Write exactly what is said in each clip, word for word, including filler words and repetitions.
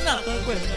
Renato encuentra.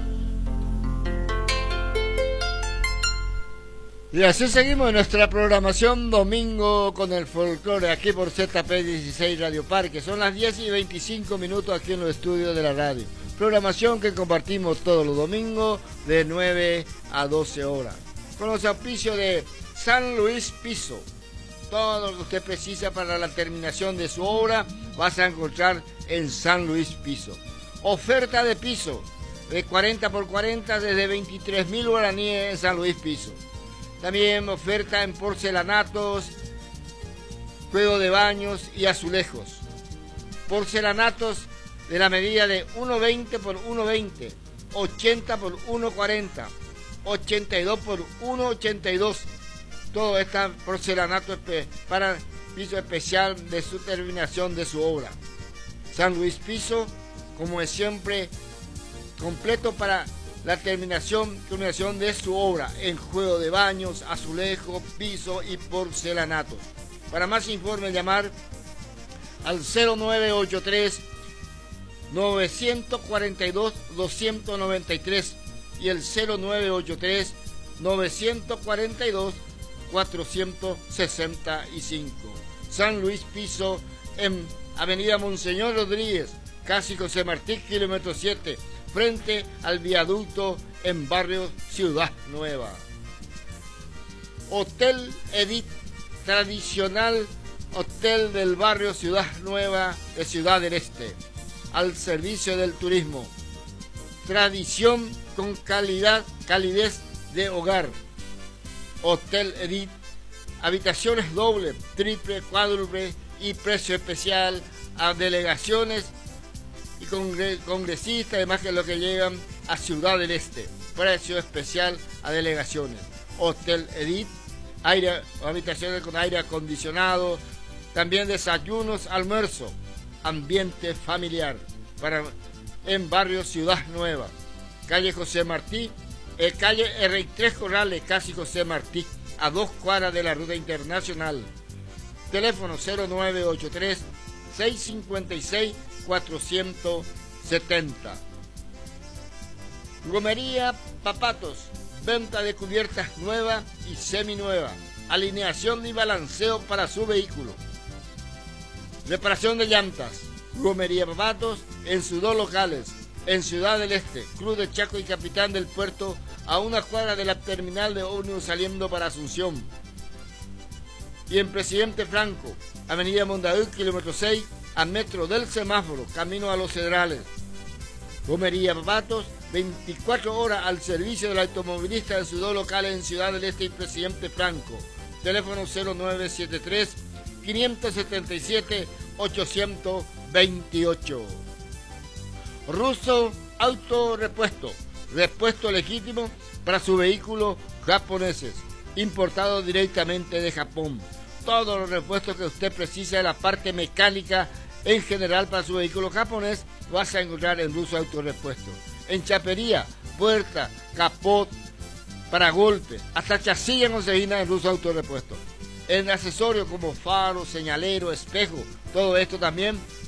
Y así seguimos en nuestra programación domingo con el folclore aquí por Z P dieciséis Radio Parque. Son las diez y veinticinco minutos aquí en los estudios de la radio. Programación que compartimos todos los domingos de nueve a doce horas. Con los auspicios de San Luis Piso. Todo lo que usted precisa para la terminación de su obra vas a encontrar en San Luis Piso. Oferta de piso de cuarenta por cuarenta desde veintitrés mil guaraníes en San Luis Piso. También oferta en porcelanatos, juego de baños y azulejos. Porcelanatos de la medida de uno veinte por uno veinte, ochenta por uno cuarenta, ochenta y dos por uno ochenta y dos. Todo está porcelanato para piso especial de su terminación de su obra. San Luis Piso, como es siempre, completo para la terminación, terminación de su obra en juego de baños, azulejo, piso y porcelanato. Para más informes, llamar al cero nueve ocho tres, nueve cuatro dos, dos nueve tres y el cero nueve ocho tres, nueve cuatro dos, cuatro seis cinco. San Luis Piso en Avenida Monseñor Rodríguez, casi José Martí, kilómetro siete, frente al viaducto en barrio Ciudad Nueva. Hotel Edith, tradicional hotel del barrio Ciudad Nueva de Ciudad del Este, al servicio del turismo. Tradición con calidad, calidez de hogar. Hotel Edith, habitaciones doble, triple, cuádruple y precio especial a delegaciones y congre congresistas, además que los que llegan a Ciudad del Este. Precio especial a delegaciones. Hotel Edith, aire, habitaciones con aire acondicionado, también desayunos, almuerzo, ambiente familiar, para, en barrio Ciudad Nueva, calle José Martí, eh, calle R tres Corrales, casi José Martí, a dos cuadras de la ruta internacional. Teléfono cero nueve ocho tres, seis cinco seis, cuatro siete cero. Gomería Papatos, venta de cubiertas nuevas y seminuevas, alineación y balanceo para su vehículo, reparación de llantas. Gomería Papatos en sus dos locales, en Ciudad del Este, Cruz de Chaco y Capitán del Puerto, a una cuadra de la terminal de ómnibus saliendo para Asunción. Y en Presidente Franco, Avenida Mondaú, kilómetro seis, a metro del semáforo, camino a Los Cedrales. Gomería Papatos, veinticuatro horas al servicio del automovilista en sus dos locales en Ciudad del Este y Presidente Franco. Teléfono cero nueve siete tres, cinco siete siete, ocho dos ocho. Russo Auto Repuesto, repuesto legítimo para su vehículo japoneses, importado directamente de Japón. Todos los repuestos que usted precisa de la parte mecánica en general para su vehículo japonés vas a encontrar en Russo Auto Repuesto. En chapería, puerta, capot, para golpe, hasta chasis en Josefina en Russo Auto Repuesto. En accesorios como faro, señalero, espejo, todo esto también